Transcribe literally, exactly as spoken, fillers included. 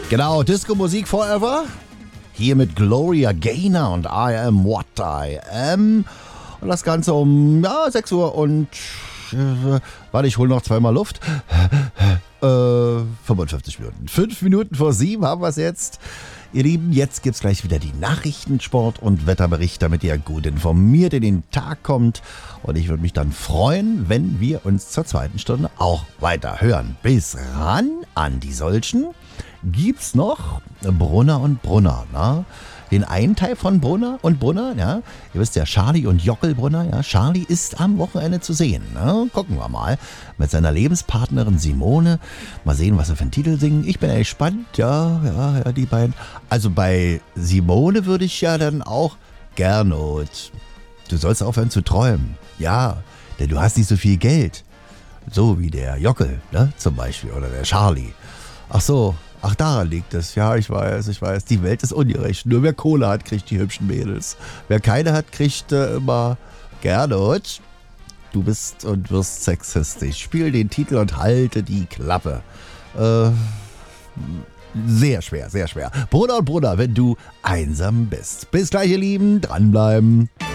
Genau, Disco-Musik forever. Hier mit Gloria Gaynor und I Am What I Am. Und das Ganze um ja, sechs Uhr und... Äh, warte, ich hole noch zweimal Luft. Äh, fünfundfünfzig Minuten. Fünf Minuten vor sieben haben wir es jetzt. Ihr Lieben, jetzt gibt's gleich wieder die Nachrichten, Sport und Wetterbericht, damit ihr gut informiert in den Tag kommt. Und ich würde mich dann freuen, wenn wir uns zur zweiten Stunde auch weiter hören. Bis ran an die Solchen gibt's noch Brunner und Brunner, ne? Den einen Teil von Brunner und Brunner, ja. Ihr wisst ja, Charlie und Jockel Brunner, ja. Charlie ist am Wochenende zu sehen, ne? Gucken wir mal. Mit seiner Lebenspartnerin Simone. Mal sehen, was sie für einen Titel singen. Ich bin echt gespannt, ja, ja, ja, die beiden. Also bei Simone würde ich ja dann auch Gernot. Du sollst aufhören zu träumen. Ja, denn du hast nicht so viel Geld. So wie der Jockel, ne, zum Beispiel, oder der Charlie. Ach so, ach daran liegt es. Ja, ich weiß, ich weiß. Die Welt ist ungerecht. Nur wer Kohle hat, kriegt die hübschen Mädels. Wer keine hat, kriegt äh, immer Gernot. Du bist und wirst sexistisch. Spiel den Titel und halte die Klappe. Äh, sehr schwer, sehr schwer. Bruder und Bruder, wenn du einsam bist. Bis gleich, ihr Lieben. Dranbleiben.